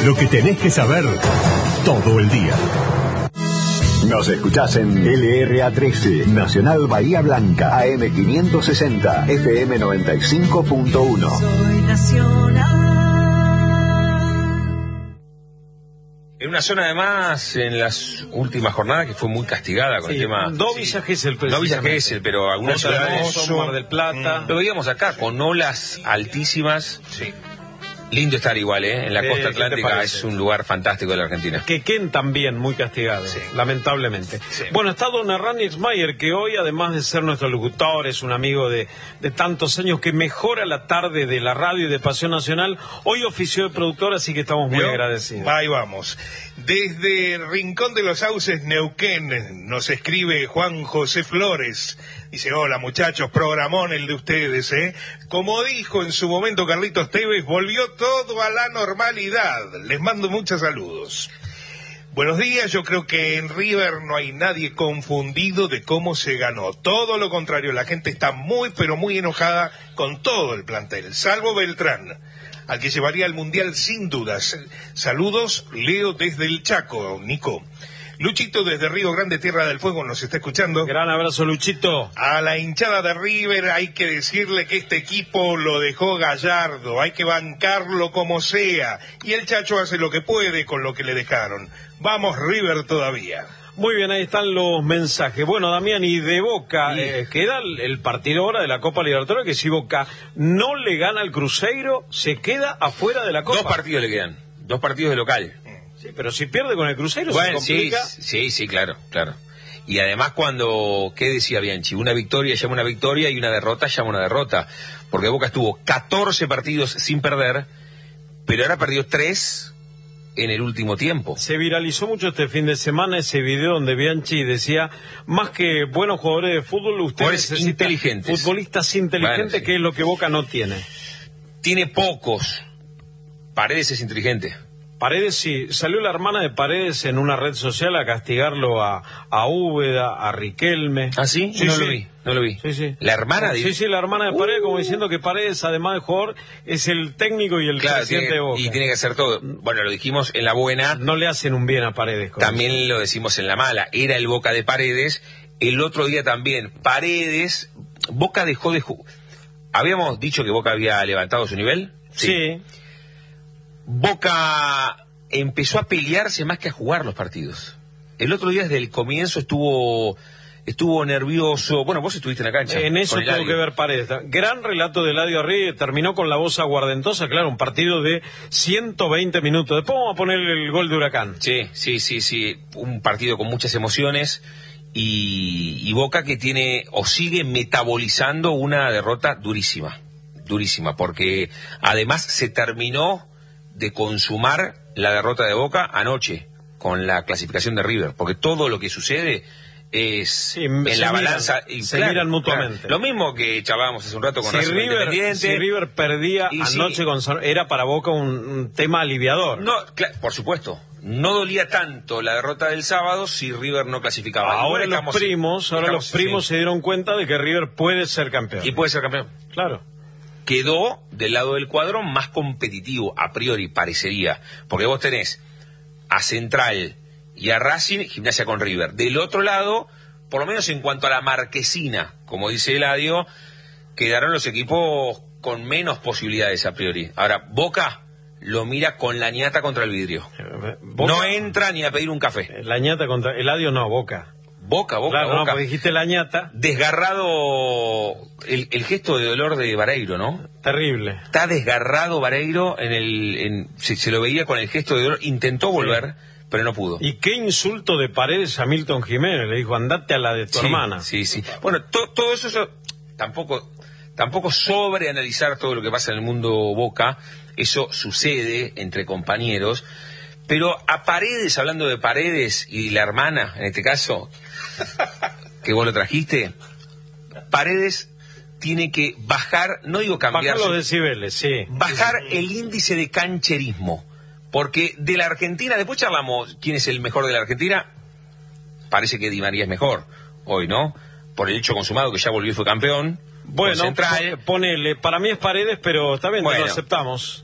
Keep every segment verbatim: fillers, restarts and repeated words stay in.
Lo que tenés que saber todo el día. Nos escuchás en L R A trece, Nacional Bahía Blanca, A M quinientos sesenta, F M noventa y cinco punto uno. Soy nacional. En una zona además, en las últimas jornadas, que fue muy castigada con sí, el tema... No Villa Gesell, No Villa Gesell, pero algunas ciudades... Mar del Plata. Lo veíamos acá, con olas altísimas. Sí. Lindo estar igual, ¿eh? En la Eh, costa ¿qué te atlántica parece? es un lugar fantástico de la Argentina. Quequén también muy castigado, Sí. lamentablemente. Sí. Bueno, está don Hernán Ixmayer, que hoy, además de ser nuestro locutor, es un amigo de, de tantos años que mejora la tarde de la radio y de Pasión Nacional. Hoy ofició de productor, así que estamos muy ¿Vio? agradecidos. Ahí vamos. Desde Rincón de los Sauces, Neuquén, nos escribe Juan José Flores. Dice, hola muchachos, programón el de ustedes, ¿eh? Como dijo en su momento Carlitos Tevez, volvió todo a la normalidad. Les mando muchos saludos. Buenos días, yo creo que en River no hay nadie confundido de cómo se ganó. Todo lo contrario, la gente está muy, pero muy enojada con todo el plantel, salvo Beltrán, al que llevaría al Mundial sin dudas. Saludos, Leo desde el Chaco, Nico. Luchito desde Río Grande, Tierra del Fuego, nos está escuchando. Gran abrazo, Luchito. A la hinchada de River hay que decirle que este equipo lo dejó Gallardo, hay que bancarlo como sea, y el Chacho hace lo que puede con lo que le dejaron. Vamos River todavía. Muy bien, ahí están los mensajes. Bueno, Damián, y de Boca, eh, queda el, el partido ahora de la Copa Libertadores, que si Boca no le gana al Cruzeiro, se queda afuera de la Copa. Dos partidos le quedan, dos partidos de local. Sí, pero si pierde con el Cruzeiro Bueno, se sí, complica. sí, sí, claro, claro. Y además cuando, ¿qué decía Bianchi? Una victoria llama una victoria y una derrota llama una derrota. Porque Boca estuvo catorce partidos sin perder, pero ahora perdió tres en el último tiempo. Se viralizó mucho este fin de semana ese video donde Bianchi decía, más que buenos jugadores de fútbol, ustedes Jugadores necesitan inteligentes. futbolistas inteligentes, Bueno, sí. que es lo que Boca no tiene. Tiene pocos. Paredes es inteligente. Paredes, sí, salió la hermana de Paredes en una red social a castigarlo a, a Úbeda, a Riquelme. ¿Ah, sí? Sí, no sí. lo vi, no lo vi. Sí, sí. ¿La hermana de...? Sí, sí, la hermana de Paredes, Uh. como diciendo que Paredes, además de jugador, es el técnico y el Claro, presidente tiene- de Boca. y tiene que hacer todo. Bueno, lo dijimos en la buena, No le hacen un bien a Paredes. con también eso. lo decimos en la mala. Era el Boca de Paredes. El otro día también, Paredes, Boca dejó de jugar. Habíamos dicho que Boca había levantado su nivel. Sí. Boca empezó a pelearse más que a jugar los partidos. El otro día desde el comienzo estuvo estuvo nervioso. Bueno, vos estuviste en la cancha. En eso con tengo Eladio. que ver Paredes. Gran relato de Eladio Arregui, terminó con la voz aguardentosa, claro, un partido de ciento veinte minutos. Después vamos a poner el gol de Huracán. Sí, sí, sí, sí. Un partido con muchas emociones y, y Boca que tiene o sigue metabolizando una derrota durísima, durísima, porque además se terminó de consumar la derrota de Boca anoche con la clasificación de River, porque todo lo que sucede es Sí, en se la miran, balanza y se miran mutuamente. Lo mismo que charlábamos hace un rato con Si Racing River, Independiente. si River perdía Y anoche sí. con San- era para Boca un, un tema aliviador. No, cla- por supuesto, no dolía tanto la derrota del sábado si River no clasificaba. Ahora Igual los estamos- primos, ahora estamos- los primos sí. se dieron cuenta de que River puede ser campeón. Y puede ser campeón. Claro. Quedó del lado del cuadro más competitivo, a priori, parecería. Porque vos tenés a Central y a Racing, Gimnasia con River. Del otro lado, por lo menos en cuanto a la marquesina, como dice Eladio, quedaron los equipos con menos posibilidades a priori. Ahora, Boca lo mira con la ñata contra el vidrio. Boca- No entra ni a pedir un café. La ñata contra Eladio no, Boca. Boca, Boca, Claro, no, Boca. porque dijiste la ñata, Desgarrado el, el gesto de dolor de Vareiro, ¿no? terrible. Está desgarrado Vareiro, en el, en, se, se lo veía con el gesto de dolor, intentó volver, pero no pudo. Y qué insulto de Paredes a Milton Jiménez, le dijo, andate a la de tu Sí, hermana. Sí, sí. Bueno, to- todo eso, eso tampoco, tampoco sobreanalizar todo lo que pasa en el mundo Boca, eso sucede entre compañeros, pero a Paredes, hablando de Paredes y la hermana, en este caso, que vos lo trajiste, Paredes tiene que bajar, no digo cambiar, Bajar los su- decibeles, sí. bajar el índice de cancherismo, porque de la Argentina, después charlamos quién es el mejor de la Argentina, parece que Di María es mejor hoy, ¿no? Por el hecho consumado que ya volvió y fue campeón. Bueno, con Central. po- ponele, para mí es Paredes, pero está bien, Bueno. lo aceptamos.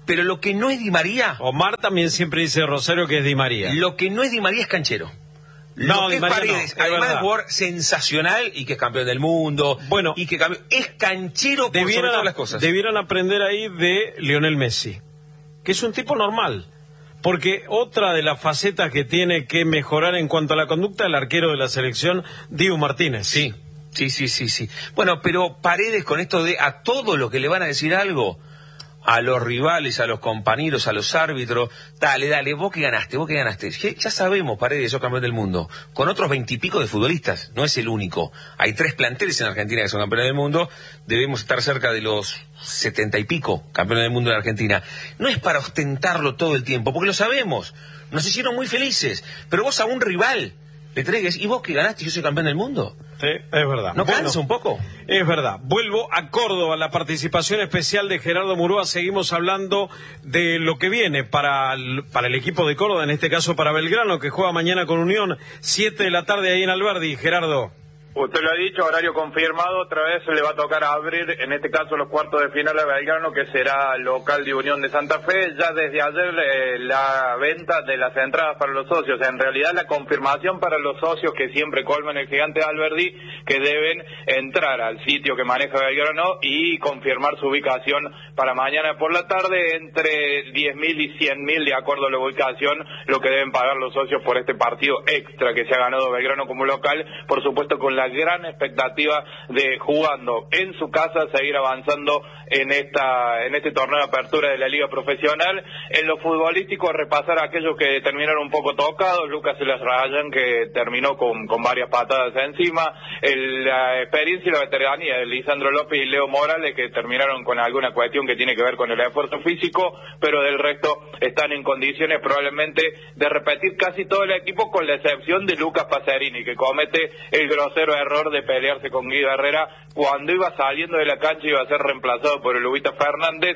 Pero lo que no es Di María... Omar también siempre dice Rosario que es Di María. Lo que no es Di María es canchero. No, lo que Di es María Paredes, no, además verdad. de jugador sensacional y que es campeón del mundo, bueno, y que campeón, es canchero por debieran, sobre todas las cosas. Debieran aprender ahí de Lionel Messi, que es un tipo normal. Porque otra de las facetas que tiene que mejorar en cuanto a la conducta, el arquero de la selección, Dibu Martínez. Sí, sí, sí, sí, sí. Bueno, pero Paredes con esto de a todo lo que le van a decir algo, a los rivales, a los compañeros, a los árbitros, dale, dale, vos que ganaste, vos que ganaste. Ya, ya sabemos, Paredes, sos campeón del mundo, con otros veintipico de futbolistas, no es el único. Hay tres planteles en Argentina que son campeones del mundo, debemos estar cerca de los setenta y pico campeones del mundo en Argentina. No es para ostentarlo todo el tiempo, porque lo sabemos, nos hicieron muy felices, pero vos a un rival le tregues, y vos que ganaste, yo soy campeón del mundo. Sí, es verdad. ¿No bueno, cansa un poco? Es verdad. Vuelvo a Córdoba, la participación especial de Gerardo Murúa. Seguimos hablando de lo que viene para el, para el equipo de Córdoba, en este caso para Belgrano, que juega mañana con Unión, siete de la tarde ahí en Alberdi. Gerardo. Usted lo ha dicho, horario confirmado, otra vez le va a tocar abrir, en este caso, los cuartos de final a Belgrano, que será local de Unión de Santa Fe. Ya desde ayer eh, la venta de las entradas para los socios, en realidad la confirmación para los socios que siempre colman el Gigante de Alberdi, que deben entrar al sitio que maneja Belgrano y confirmar su ubicación para mañana por la tarde, entre diez mil y cien mil, de acuerdo a la ubicación, lo que deben pagar los socios por este partido extra que se ha ganado Belgrano como local, por supuesto con la gran expectativa de, jugando en su casa, seguir avanzando en esta en este torneo de apertura de la Liga Profesional. En lo futbolístico, repasar a aquellos que terminaron un poco tocados. Lucas Elas Rayan, que terminó con, con varias patadas encima. El, la experiencia y la veteranía de Lisandro López y Leo Morales, que terminaron con alguna cuestión que tiene que ver con el esfuerzo físico, pero del resto están en condiciones probablemente de repetir casi todo el equipo, con la excepción de Lucas Pacerini, que comete el grosero error de pelearse con Guido Herrera cuando iba saliendo de la cancha, iba a ser reemplazado por el Ubita Fernández,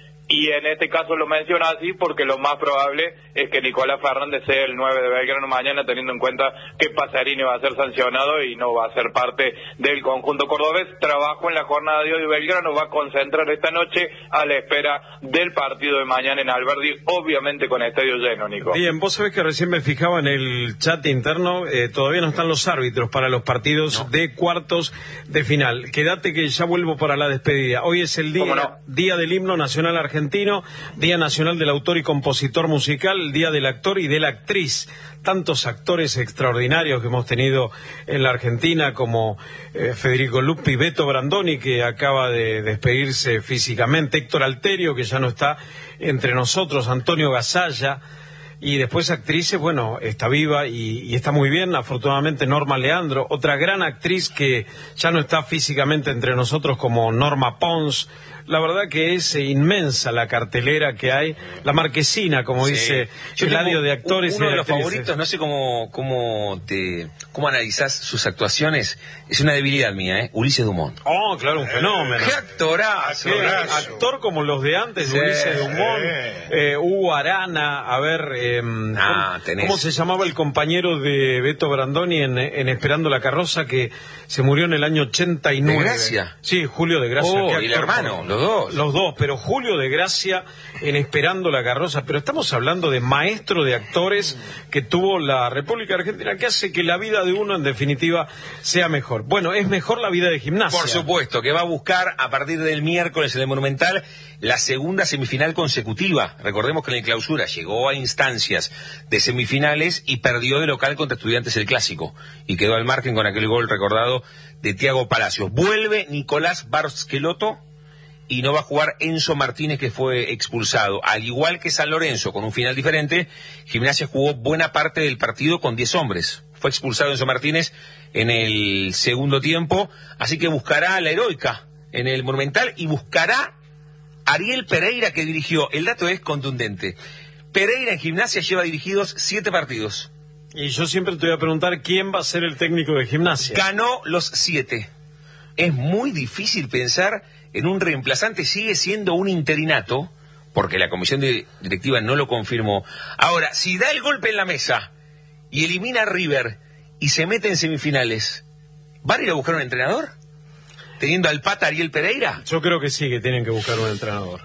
y en este caso lo menciona así porque lo más probable es que Nicolás Fernández sea el nueve de Belgrano mañana, teniendo en cuenta que Pacerini va a ser sancionado y no va a ser parte del conjunto cordobés. Trabajo en la jornada de hoy. Belgrano va a concentrar esta noche a la espera del partido de mañana en Alberdi, obviamente con estadio lleno, Nico. Bien, vos sabés que recién me fijaba en el chat interno, eh, todavía no están los árbitros para los partidos no. de cuartos de final. Quédate que ya vuelvo para la despedida. Hoy es el día, no? día del himno nacional argentino. Argentino, Día Nacional del Autor y Compositor Musical, Día del Actor y de la Actriz. Tantos actores extraordinarios que hemos tenido en la Argentina, como eh, Federico Lupi, Beto Brandoni, que acaba de despedirse físicamente, Héctor Alterio, que ya no está entre nosotros, Antonio Gasalla. Y después actrices, bueno, está viva y, y está muy bien, afortunadamente, Norma Leandro, otra gran actriz que ya no está físicamente entre nosotros, como Norma Pons. La verdad que es inmensa la cartelera que hay, la marquesina, como sí. dice Eladio, de actores. Uno y de de los actrices. favoritos, no sé cómo cómo te cómo analizás sus actuaciones, es una debilidad mía, ¿eh? Ulises Dumont. Oh, claro, un fenómeno. ¡Qué actorazo! ¿Qué actor como los de antes, sí. Ulises Dumont, eh, Hugo Arana, a ver, eh, ah, ¿cómo, ¿cómo se llamaba el compañero de Beto Brandoni en, en Esperando la Carroza, que se murió en el año ochenta y nueve? ¿De Gracia? Sí, Julio de Gracia. Oh, y el hermano, los dos. Los dos, pero Julio de Gracia en Esperando la Carroza. Pero estamos hablando de maestro de actores que tuvo la República Argentina, que hace que la vida de uno, en definitiva, sea mejor. Bueno, es mejor la vida de Gimnasia. Por supuesto, que va a buscar a partir del miércoles en el Monumental la segunda semifinal consecutiva. Recordemos que en la clausura llegó a instancias de semifinales y perdió de local contra Estudiantes el Clásico. Y quedó al margen con aquel gol recordado de Thiago Palacios. Vuelve Nicolás Barsquelotto y no va a jugar Enzo Martínez, que fue expulsado. Al igual que San Lorenzo, con un final diferente, Gimnasia jugó buena parte del partido con diez hombres. Fue expulsado Enzo Martínez en el segundo tiempo, así que buscará a la heroica en el Monumental y buscará a Ariel Pereira, que dirigió. El dato es contundente. Pereira en Gimnasia lleva dirigidos siete partidos. Y yo siempre te voy a preguntar quién va a ser el técnico de Gimnasia. Ganó los siete. Es muy difícil pensar en un reemplazante, sigue siendo un interinato, porque la comisión de directiva no lo confirmó. Ahora, si da el golpe en la mesa y elimina a River y se mete en semifinales, ¿van a ir a buscar un entrenador? ¿Teniendo al pata Ariel Pereira? Yo creo que sí, que tienen que buscar un entrenador.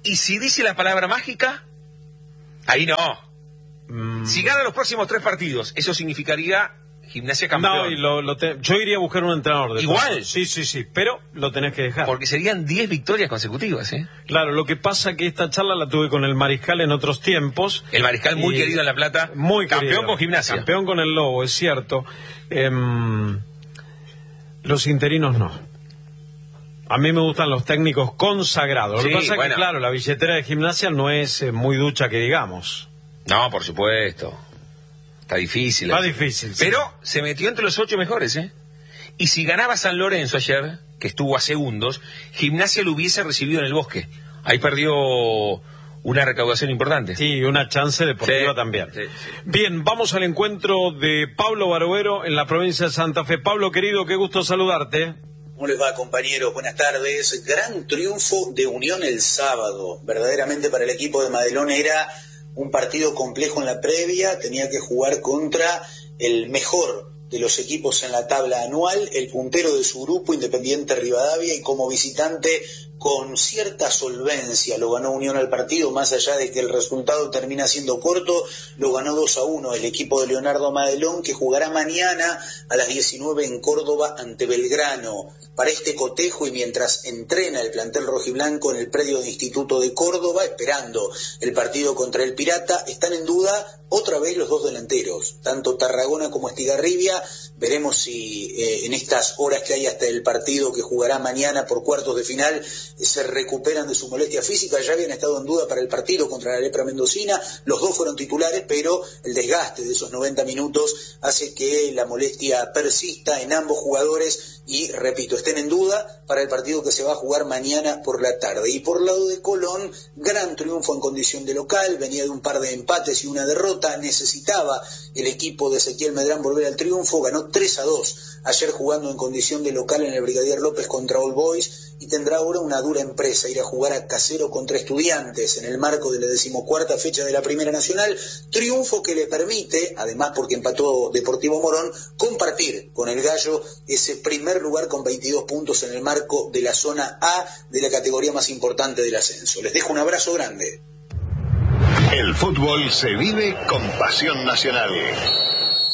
Y si dice la palabra mágica, ahí no. Mm. Si gana los próximos tres partidos, eso significaría Gimnasia campeón. No, y lo, lo te... yo iría a buscar un entrenador. De Igual. Todo. Sí, sí, sí, pero lo tenés que dejar. Porque serían diez victorias consecutivas, ¿eh? Claro, lo que pasa que esta charla la tuve con el Mariscal en otros tiempos. El Mariscal muy querido en La Plata. Muy campeón querido. Con Gimnasia. Campeón con el Lobo, es cierto. Eh, los interinos no. A mí me gustan los técnicos consagrados. Sí, lo que pasa bueno. es que, claro, la billetera de Gimnasia no es eh, muy ducha que digamos. No, por supuesto. Está difícil. Está difícil, sí. Pero se metió entre los ocho mejores, ¿eh? Y si ganaba San Lorenzo ayer, que estuvo a segundos, Gimnasia lo hubiese recibido en el Bosque. Ahí perdió una recaudación importante. Sí, una chance deportiva sí, también. Sí, sí. Bien, vamos al encuentro de Pablo Barovero en la provincia de Santa Fe. Pablo, querido, qué gusto saludarte. ¿Cómo les va, compañeros? Buenas tardes. Gran triunfo de Unión el sábado. Verdaderamente para el equipo de Madelón era un partido complejo en la previa. Tenía que jugar contra el mejor de los equipos en la tabla anual, el puntero de su grupo, Independiente Rivadavia, y como visitante con cierta solvencia lo ganó Unión al partido, más allá de que el resultado termina siendo corto, lo ganó dos a uno el equipo de Leonardo Madelón, que jugará mañana a las diecinueve en Córdoba ante Belgrano. Para este cotejo y mientras entrena el plantel rojiblanco en el predio de Instituto de Córdoba, esperando el partido contra el Pirata, están en duda otra vez los dos delanteros, tanto Tarragona como Estigarribia. Veremos si eh, en estas horas que hay hasta el partido que jugará mañana por cuartos de final eh, se recuperan de su molestia física. Ya habían estado en duda para el partido contra la Lepra Mendocina, los dos fueron titulares, pero el desgaste de esos noventa minutos hace que la molestia persista en ambos jugadores y, repito, estén en duda para el partido que se va a jugar mañana por la tarde. Y por lado de Colón, gran triunfo en condición de local, venía de un par de empates y una derrota, necesitaba el equipo de Ezequiel Medrán volver al triunfo, ganó tres a dos ayer jugando en condición de local en el Brigadier López contra All Boys, y tendrá ahora una dura empresa, ir a jugar a Casero contra Estudiantes en el marco de la decimocuarta fecha de la Primera Nacional, triunfo que le permite, además porque empató Deportivo Morón, compartir con el Gallo ese primer lugar con veintidós puntos en el marco de la zona A de la categoría más importante del ascenso. Les dejo un abrazo grande. El fútbol se vive con pasión nacional.